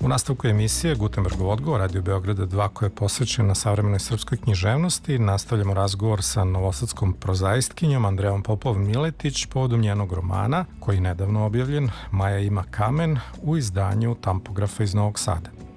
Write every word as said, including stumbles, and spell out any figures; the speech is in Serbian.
U nastavku emisije Gutenbergov odgovor Radio Beograda dva koja je posvećena savremenoj srpskoj književnosti nastavljamo razgovor sa novosadskom prozaistkinjom Andrejom Popov-Miletić povodom njenog romana koji je nedavno objavljen Maja ima kamen u izdanju Tampografa iz Novog Sada.